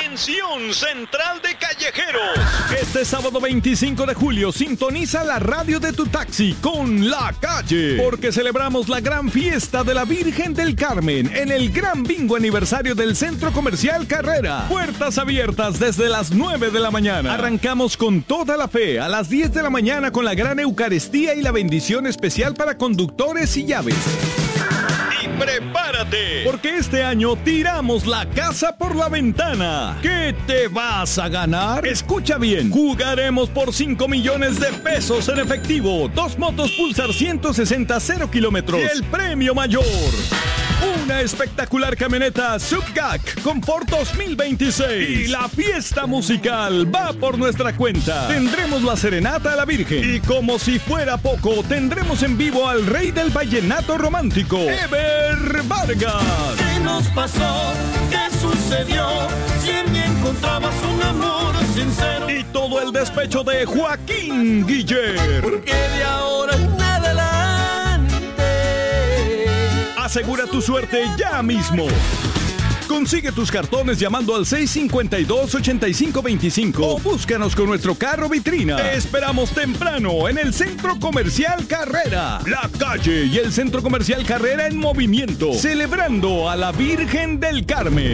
Atención, Central de Callejeros. Este sábado 25 de julio sintoniza la radio de tu taxi con La Calle, porque celebramos la gran fiesta de la Virgen del Carmen en el gran bingo aniversario del Centro Comercial Carrera. Puertas abiertas desde las 9 de la mañana. Arrancamos con toda la fe a las 10 de la mañana con la gran Eucaristía y la bendición especial para conductores y llaves. Prepárate, porque este año tiramos la casa por la ventana. ¿Qué te vas a ganar? Escucha bien, jugaremos por 5 millones de pesos en efectivo, 2 motos Pulsar 160 0 kilómetros y el premio mayor, una espectacular camioneta Subgac Confort 2026. Y la fiesta musical va por nuestra cuenta. Tendremos la serenata a la Virgen y, como si fuera poco, tendremos en vivo al rey del vallenato romántico, Ever Vargas. ¿Qué nos pasó? ¿Qué sucedió? Si en mí encontrabas un amor sincero. Y todo el despecho de Joaquín Guiller. Porque de ahora en adelante asegura tu suerte ya mismo. Consigue tus cartones llamando al 652-8525 o búscanos con nuestro carro vitrina. Te esperamos temprano en el Centro Comercial Carrera. La Calle y el Centro Comercial Carrera en movimiento, celebrando a la Virgen del Carmen.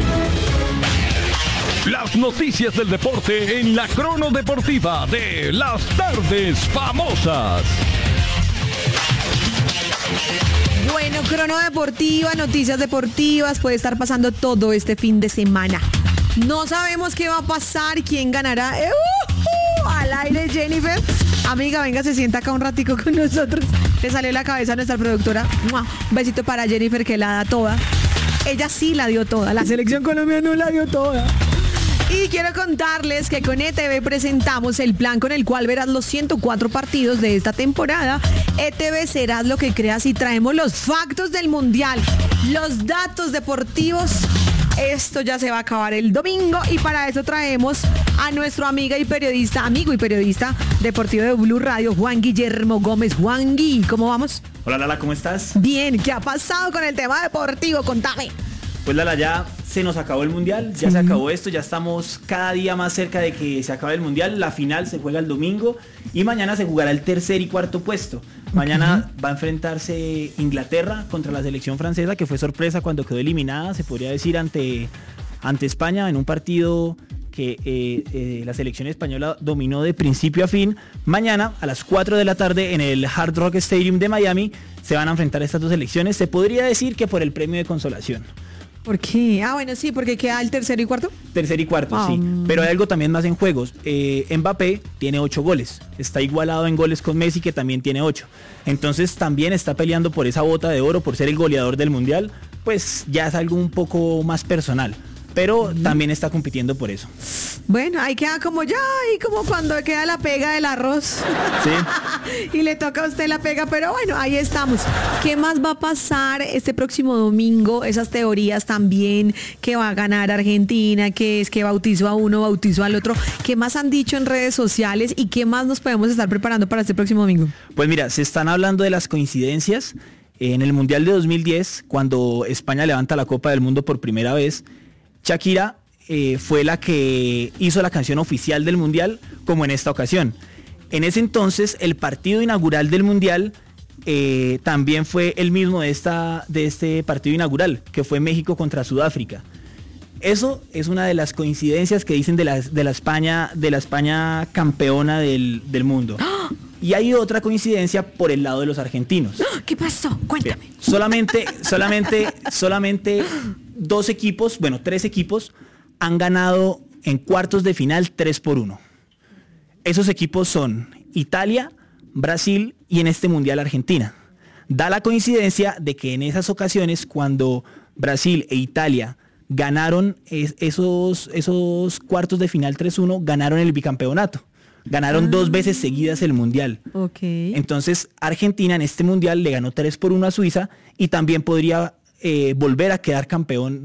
Las noticias del deporte en la Crono Deportiva de Las Tardes Famosas. Bueno, Crono Deportiva, noticias deportivas, puede estar pasando todo este fin de semana. No sabemos qué va a pasar, quién ganará. Al aire, Jennifer. Amiga, venga, se sienta acá un ratico con nosotros. Le salió la cabeza a nuestra productora. Un besito para Jennifer, que la da toda. Ella sí la dio toda, la selección colombiana no la dio toda. Y quiero contarles que con ETV presentamos el plan con el cual verás los 104 partidos de esta temporada. ETV serás lo que creas y traemos los factos del Mundial, los datos deportivos. Esto ya se va a acabar el domingo y para eso traemos a nuestro amigo y periodista deportivo de Blue Radio, Juan Guillermo Gómez. Juan Gui, ¿cómo vamos? Hola Lala, ¿cómo estás? Bien, ¿qué ha pasado con el tema deportivo? Contame. Pues Lala, ya se nos acabó el Mundial, ya se acabó esto, ya estamos cada día más cerca de que se acabe el Mundial. La final se juega el domingo y mañana se jugará el tercer y cuarto puesto. Mañana va a enfrentarse Inglaterra contra la selección francesa, que fue sorpresa cuando quedó eliminada, se podría decir, ante España en un partido que la selección española dominó de principio a fin. Mañana a las 4 de la tarde en el Hard Rock Stadium de Miami se van a enfrentar estas dos selecciones. Se podría decir que por el premio de consolación. ¿Por qué? Bueno, sí, porque queda el tercero y cuarto. Tercer y cuarto, sí. Pero hay algo también más en juegos. Mbappé tiene 8 goles. Está igualado en goles con Messi, que también tiene 8. Entonces también está peleando por esa bota de oro, por ser el goleador del Mundial. Pues ya es algo un poco más personal. Pero también está compitiendo por eso. Bueno, ahí queda como cuando queda la pega del arroz. Sí. Y le toca a usted la pega, pero bueno, ahí estamos. ¿Qué más va a pasar este próximo domingo? Esas teorías también, que va a ganar Argentina, que es que bautizó a uno, bautizó al otro. ¿Qué más han dicho en redes sociales y qué más nos podemos estar preparando para este próximo domingo? Pues mira, se están hablando de las coincidencias. En el Mundial de 2010, cuando España levanta la Copa del Mundo por primera vez, Shakira fue la que hizo la canción oficial del Mundial, como en esta ocasión. En ese entonces, el partido inaugural del Mundial también fue el mismo de este partido inaugural, que fue México contra Sudáfrica. Eso es una de las coincidencias que dicen de la España campeona del mundo. Y hay otra coincidencia por el lado de los argentinos. ¿Qué pasó? Cuéntame. Solamente 2 equipos, bueno, 3 equipos han ganado en cuartos de final 3-1. Esos equipos son Italia, Brasil y en este Mundial Argentina. Da la coincidencia de que en esas ocasiones, cuando Brasil e Italia ganaron esos cuartos de final 3-1, ganaron el bicampeonato. Ganaron 2 veces seguidas el Mundial. Okay. Entonces, Argentina en este Mundial le ganó 3-1 a Suiza y también podría volver a quedar campeón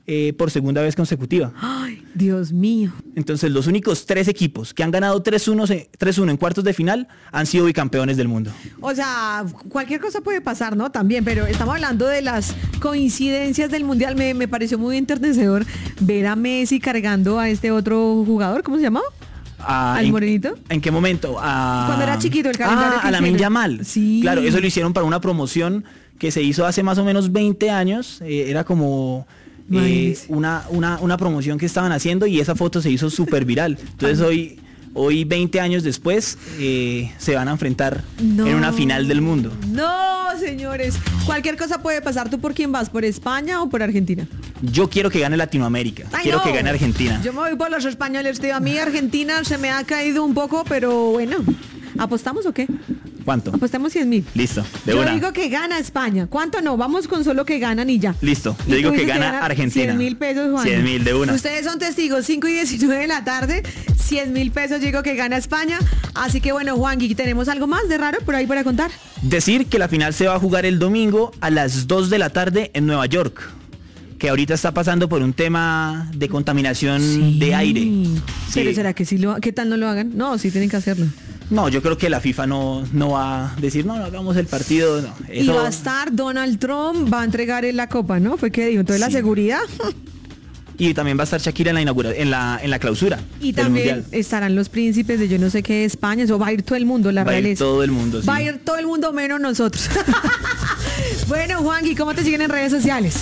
por segunda vez consecutiva. Ay, Dios mío. Entonces los únicos 3 equipos que han ganado 3-1 en cuartos de final han sido bicampeones del mundo. O sea, cualquier cosa puede pasar, ¿no? También, pero estamos hablando de las coincidencias del Mundial. Me pareció muy enternecedor ver a Messi cargando a este otro jugador, ¿cómo se llamaba? ¿Al morenito? ¿En qué momento? Cuando era chiquito, el calendario. A Lamine Yamal. Sí. Claro, eso lo hicieron para una promoción que se hizo hace más o menos 20 años. Era como una promoción que estaban haciendo y esa foto se hizo súper viral. Entonces hoy 20 años después, se van a enfrentar en una final del mundo. No, señores. Cualquier cosa puede pasar. ¿Tú por quién vas? ¿Por España o por Argentina? Yo quiero que gane Latinoamérica. Quiero que gane Argentina. Yo me voy por los españoles, tío. A mí Argentina se me ha caído un poco, pero bueno. ¿Apostamos o qué? ¿Cuánto? Apostamos 100.000. Listo, Yo digo que gana España. ¿Cuánto no? Vamos con solo que ganan y ya. Listo, yo digo que gana Argentina. 100.000 pesos, Juan. 100.000 de una. Ustedes son testigos, 5:19 de la tarde, 100.000 pesos, yo digo que gana España. Así que bueno, Juangui, ¿tenemos algo más de raro por ahí para contar? Decir que la final se va a jugar el domingo a las 2 de la tarde en Nueva York, que ahorita está pasando por un tema de contaminación de aire. Pero ¿será que sí qué tal no lo hagan? No, sí tienen que hacerlo. No, yo creo que la FIFA no va a decir, no hagamos el partido. No. Y va a estar Donald Trump, va a entregar la copa, ¿no? Fue que dijo, entonces la seguridad. Y también va a estar Shakira en la clausura. Y también mundial. Estarán los príncipes de yo no sé qué de España, eso va a ir todo el mundo, la realeza. Va a ir todo el mundo, sí. Va a ir todo el mundo menos nosotros. Bueno, Juangui, ¿cómo te siguen en redes sociales?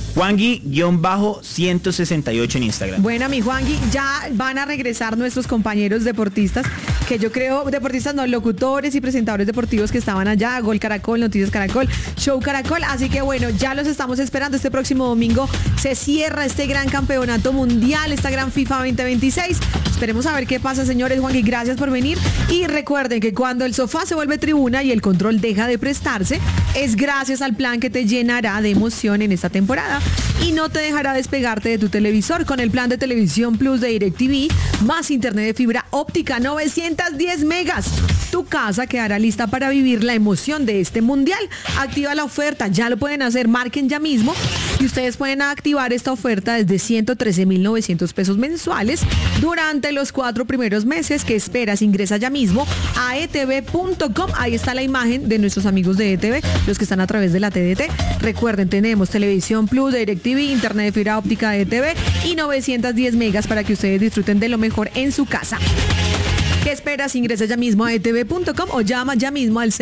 Juangui-168 en Instagram. Bueno, mi Juangui, ya van a regresar nuestros compañeros deportistas, que yo creo, deportistas no, locutores y presentadores deportivos que estaban allá, Gol Caracol, Noticias Caracol, Show Caracol, así que bueno, ya los estamos esperando. Este próximo domingo se cierra este gran campeonato mundial, esta gran FIFA 2026. Esperemos a ver qué pasa, señores. Juangui, gracias por venir. Y recuerden que cuando el sofá se vuelve tribuna y el control deja de prestarse, es gracias al plan que te llenará de emoción en esta temporada y no te dejará despegarte de tu televisor con el plan de Televisión Plus de DirecTV más internet de fibra óptica 910 megas. Tu casa quedará lista para vivir la emoción de este mundial. Activa la oferta, ya lo pueden hacer, marquen ya mismo y ustedes pueden activar esta oferta desde 113.900 pesos mensuales durante los 4 primeros meses. ¿Qué esperas? Ingresa ya mismo a etv.com. Ahí está la imagen de nuestros amigos de ETV, los que están a través de la TDT. Recuerden, tenemos Televisión Plus de DirecTV, internet de fibra óptica de ETV y 910 megas para que ustedes disfruten de lo mejor en su casa. ¿Qué esperas? Ingresa ya mismo a etv.com o llama ya mismo al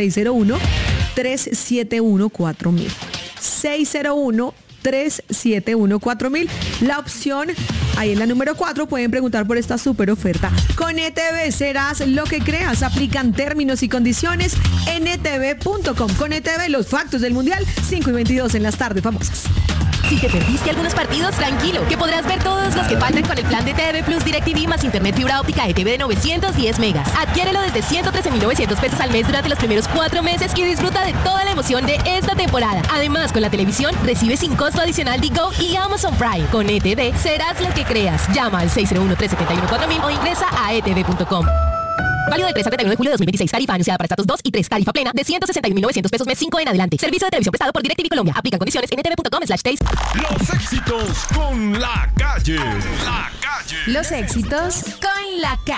601-371-4000. 601-371-4000. La opción, ahí en la número 4, pueden preguntar por esta super oferta. Con ETV serás lo que creas. Aplican términos y condiciones en etv.com. Con ETV, los factos del Mundial, 5:22 en las tardes famosas. Si te perdiste algunos partidos, tranquilo, que podrás ver todos los que faltan con el plan de TV Plus DirecTV más internet fibra óptica ETV de 910 megas. Adquiérelo desde 113.900 pesos al mes durante los primeros 4 meses y disfruta de toda la emoción de esta temporada. Además, con la televisión, recibe sin costo adicional Digo y Amazon Prime. Con ETV, serás lo que creas. Llama al 601-371-4000 o ingresa a etv.com. Válido del 3 al 31 de julio de 2026. Tarifa anunciada para estatus 2 y 3. Tarifa plena de 161.900 pesos mes 5 en adelante. Servicio de televisión prestado por DirecTV Colombia. Aplican condiciones en etv.com/taste. Los éxitos con La Calle. La Calle. Los éxitos con La Calle.